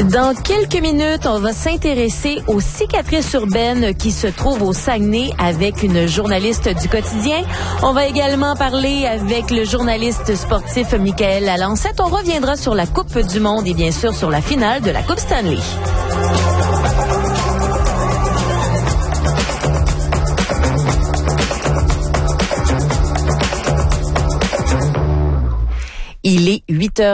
Dans quelques minutes, on va s'intéresser aux cicatrices urbaines qui se trouvent au Saguenay avec une journaliste du quotidien. On va également parler avec le journaliste sportif Michael Lalancette. On reviendra sur la Coupe du Monde et bien sûr sur la finale de la Coupe Stanley. Il est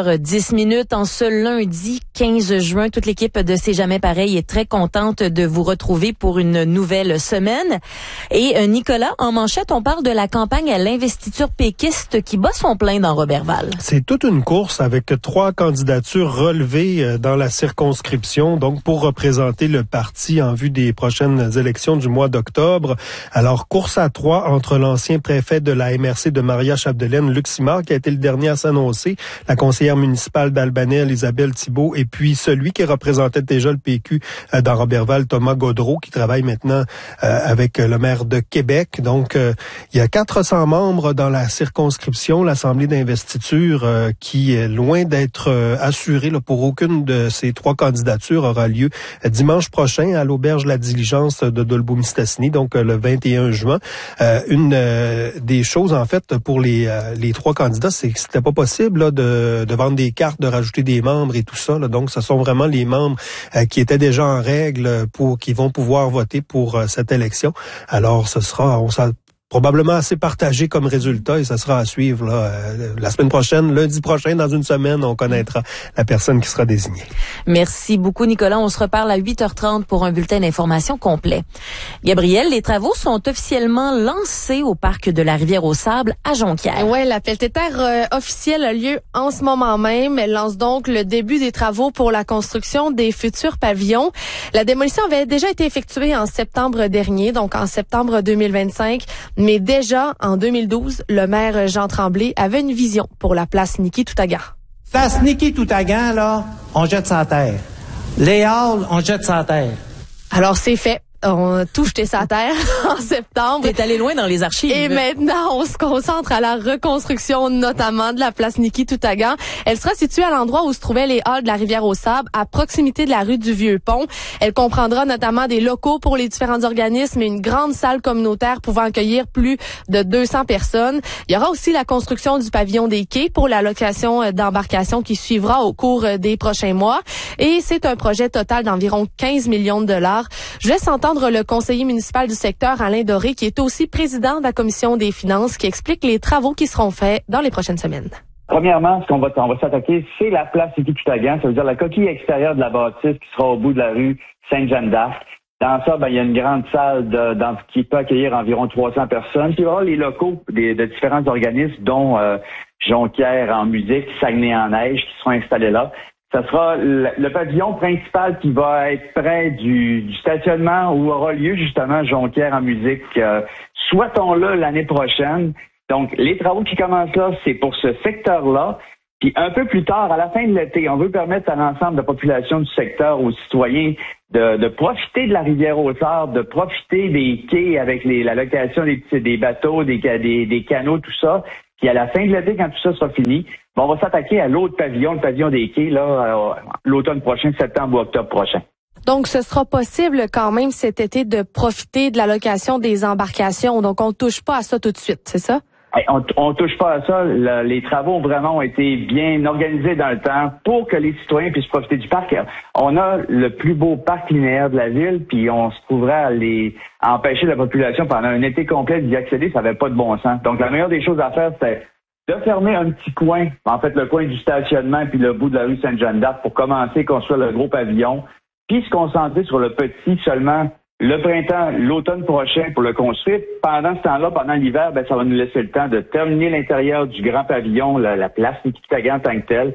8h10 en ce lundi 15 juin. Toute l'équipe de C'est jamais pareil est très contente de vous retrouver pour une nouvelle semaine. Et Nicolas, en manchette, on parle de la campagne à l'investiture péquiste qui bat son plein dans Roberval. C'est toute une course avec 3 candidatures relevées dans la circonscription, donc pour représenter le parti en vue des prochaines élections du mois d'octobre. Alors, course à 3 entre l'ancien préfet de la MRC de Maria-Chapdelaine, Luc Simard, qui a été le dernier à s'annoncer, la conseillère municipale d'Albanais, Isabelle Thibault, et puis celui qui représentait déjà le PQ dans Roberval, Thomas Gaudreault, qui travaille maintenant avec le maire de Québec. Donc, il y a 400 membres dans la circonscription, l'Assemblée d'investiture, qui est loin d'être assurée pour aucune de ces 3 candidatures, aura lieu dimanche prochain à l'auberge La Diligence de Dolbeau-Mistassini, donc le 21 juin. Une des choses, en fait, pour les 3 candidats, c'est que c'était pas possible de vendre des cartes, de rajouter des membres et tout ça. Donc, ce sont vraiment les membres qui étaient déjà en règle qui vont pouvoir voter pour cette élection. Alors, on sera probablement assez partagé comme résultat et ça sera à suivre la semaine prochaine, lundi prochain, dans une semaine, on connaîtra la personne qui sera désignée. Merci beaucoup, Nicolas. On se reparle à 8h30 pour un bulletin d'information complet. Gabriel, les travaux sont officiellement lancés au parc de la Rivière-aux-Sables à Jonquière. Oui, l'appel de terre officiel a lieu en ce moment même. Elle lance donc le début des travaux pour la construction des futurs pavillons. La démolition avait déjà été effectuée en septembre dernier, donc en septembre 2025. Mais déjà, en 2012, le maire Jean Tremblay avait une vision pour la place Niki-Toutagan. Place Niki-Toutagan, là, on jette ça à terre. Les halles, on jette ça à terre. Alors, c'est fait. On a tout jeté sa terre en septembre. T'es allé loin dans les archives. Et maintenant, on se concentre à la reconstruction, notamment de la place Niki-Toutagan. Elle sera située à l'endroit où se trouvaient les halles de la Rivière-aux-Sables, à proximité de la rue du Vieux-Pont. Elle comprendra notamment des locaux pour les différents organismes et une grande salle communautaire pouvant accueillir plus de 200 personnes. Il y aura aussi la construction du pavillon des quais pour la location d'embarcation qui suivra au cours des prochains mois. Et c'est un projet total d'environ 15 millions de dollars. Je laisse entendre le conseiller municipal du secteur, Alain Doré, qui est aussi président de la commission des finances, qui explique les travaux qui seront faits dans les prochaines semaines. Premièrement, on va s'attaquer, c'est la place Niki-Toutagan, ça veut dire la coquille extérieure de la bâtisse qui sera au bout de la rue Sainte-Jeanne d'Arc. Dans ça, il y a une grande salle qui peut accueillir environ 300 personnes. Puis il va y avoir les locaux de différents organismes, dont Jonquière en musique, Saguenay en neige, qui seront installés là. Ça sera le pavillon principal qui va être près du stationnement où aura lieu justement Jonquière en musique. Souhaitons-le l'année prochaine. Donc, les travaux qui commencent là, c'est pour ce secteur-là. Puis un peu plus tard, à la fin de l'été, on veut permettre à l'ensemble de la population du secteur, aux citoyens, de profiter de la Rivière-aux-Sables, de profiter des quais avec la location des bateaux, des canaux, tout ça. Puis à la fin de l'été, quand tout ça sera fini, on va s'attaquer à l'autre pavillon, le pavillon des quais, l'automne prochain, septembre ou octobre prochain. Donc, ce sera possible quand même cet été de profiter de la location des embarcations. Donc, on ne touche pas à ça tout de suite, c'est ça? On touche pas à ça. Les travaux vraiment ont été bien organisés dans le temps pour que les citoyens puissent profiter du parc. On a le plus beau parc linéaire de la ville, puis on se trouverait à empêcher la population pendant un été complet d'y accéder, ça n'avait pas de bon sens. Donc la meilleure des choses à faire, c'est de fermer un petit coin, en fait le coin du stationnement puis le bout de la rue Sainte-Jeanne d'Arc pour commencer à construire le gros pavillon, puis se concentrer sur le petit seulement le printemps, l'automne prochain pour le construire. Pendant ce temps-là, pendant l'hiver, ça va nous laisser le temps de terminer l'intérieur du grand pavillon, la place Niki-Toutagan en tant que telle,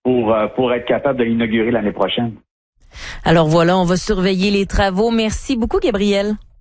pour être capable de l'inaugurer l'année prochaine. Alors voilà, on va surveiller les travaux. Merci beaucoup, Gabriel.